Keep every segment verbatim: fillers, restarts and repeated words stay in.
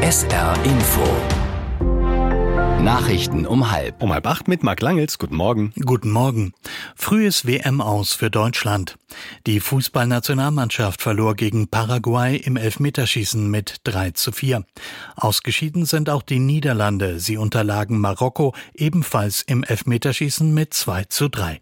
S R Info. Nachrichten um halb. Um halb acht mit Marc Langels. Guten Morgen. Guten Morgen. Frühes W M-Aus für Deutschland. Die Fußballnationalmannschaft verlor gegen Paraguay im Elfmeterschießen mit drei zu vier. Ausgeschieden sind auch die Niederlande. Sie unterlagen Marokko ebenfalls im Elfmeterschießen mit zwei zu drei.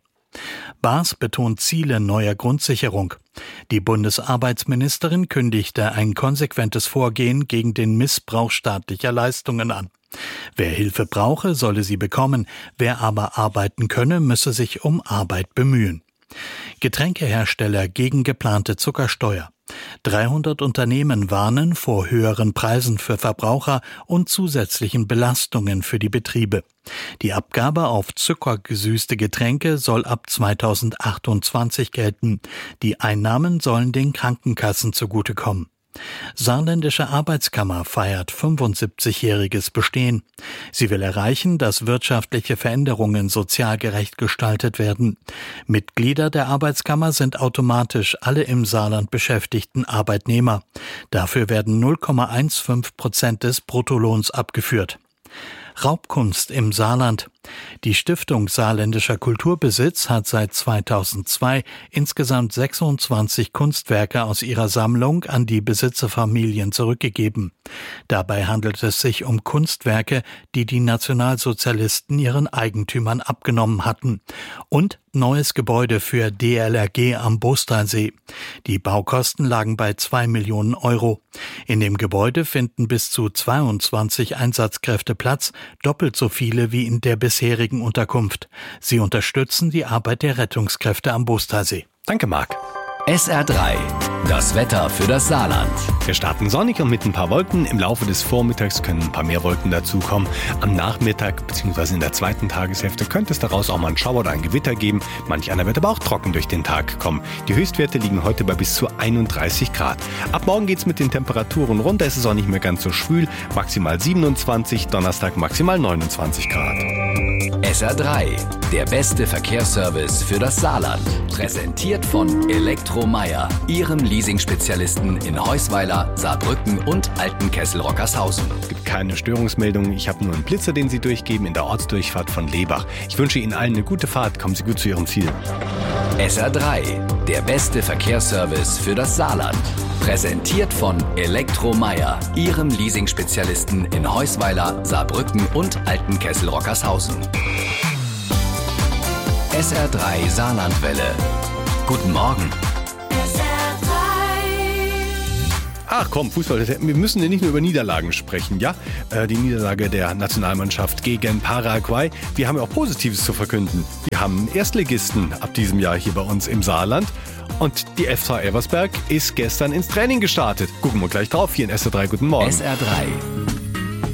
Baas betont Ziele neuer Grundsicherung. Die Bundesarbeitsministerin kündigte ein konsequentes Vorgehen gegen den Missbrauch staatlicher Leistungen an. Wer Hilfe brauche, solle sie bekommen. Wer aber arbeiten könne, müsse sich um Arbeit bemühen. Getränkehersteller gegen geplante Zuckersteuer. dreihundert Unternehmen warnen vor höheren Preisen für Verbraucher und zusätzlichen Belastungen für die Betriebe. Die Abgabe auf zuckergesüßte Getränke soll ab zweitausendachtundzwanzig gelten. Die Einnahmen sollen den Krankenkassen zugutekommen. Saarländische Arbeitskammer feiert fünfundsiebzigjähriges Bestehen. Sie will erreichen, dass wirtschaftliche Veränderungen sozial gerecht gestaltet werden. Mitglieder der Arbeitskammer sind automatisch alle im Saarland beschäftigten Arbeitnehmer. Dafür werden null Komma fünfzehn Prozent des Bruttolohns abgeführt. Raubkunst im Saarland. Die Stiftung Saarländischer Kulturbesitz hat seit zweitausendzwei insgesamt sechsundzwanzig Kunstwerke aus ihrer Sammlung an die Besitzerfamilien zurückgegeben. Dabei handelt es sich um Kunstwerke, die die Nationalsozialisten ihren Eigentümern abgenommen hatten. Und neues Gebäude für D L R G am Boostalsee. Die Baukosten lagen bei zwei Millionen Euro. In dem Gebäude finden bis zu zweiundzwanzig Einsatzkräfte Platz, doppelt so viele wie in der bisherigen Unterkunft. Sie unterstützen die Arbeit der Rettungskräfte am Boostalsee. Danke, Marc. S R drei. Das Wetter für das Saarland. Wir starten sonnig und mit ein paar Wolken. Im Laufe des Vormittags können ein paar mehr Wolken dazukommen. Am Nachmittag bzw. in der zweiten Tageshälfte könnte es daraus auch mal einen Schauer oder ein Gewitter geben. Manch einer wird aber auch trocken durch den Tag kommen. Die Höchstwerte liegen heute bei bis zu einunddreißig Grad. Ab morgen geht es mit den Temperaturen runter. Es ist auch nicht mehr ganz so schwül. Maximal siebenundzwanzig, Donnerstag maximal neunundzwanzig Grad. S R drei. Der beste Verkehrsservice für das Saarland. Präsentiert von Elektromeyer, Ihrem Leasing-Spezialisten in Heusweiler, Saarbrücken und Altenkessel-Rockershausen. Es gibt keine Störungsmeldungen. Ich habe nur einen Blitzer, den Sie durchgeben in der Ortsdurchfahrt von Lebach. Ich wünsche Ihnen allen eine gute Fahrt. Kommen Sie gut zu Ihrem Ziel. S R drei. Der beste Verkehrsservice für das Saarland. Präsentiert von Elektromeyer, Ihrem Leasing-Spezialisten in Heusweiler, Saarbrücken und Altenkessel-Rockershausen. S R drei Saarlandwelle. Guten Morgen. Ach komm, Fußball, wir müssen ja nicht nur über Niederlagen sprechen, ja? Äh, die Niederlage der Nationalmannschaft gegen Paraguay. Wir haben ja auch Positives zu verkünden. Wir haben einen Erstligisten ab diesem Jahr hier bei uns im Saarland. Und die F H Elversberg ist gestern ins Training gestartet. Gucken wir gleich drauf hier in S R drei. Guten Morgen. S R drei.